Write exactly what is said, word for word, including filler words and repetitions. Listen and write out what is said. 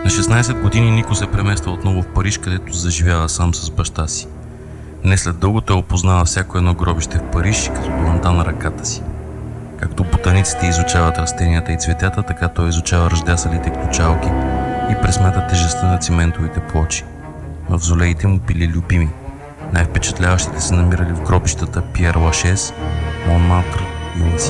На шестнайсет години Нико се премества отново в Париж, където заживява сам с баща си. Не след дълго той опознава всяко едно гробище в Париж, като дланта на ръката си. Както ботаниците изучават растенията и цветята, така той изучава ръждясалите ключалки и пресмята тежестта на циментовите плочи. Мавзолеите му били любими. Най-впечатляващите се намирали в гробищата Пиер Лашез, Монмартр и Лансиен.